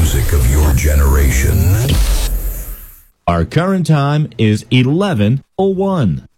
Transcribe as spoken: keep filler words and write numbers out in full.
music of your generation. Our current time is eleven oh one.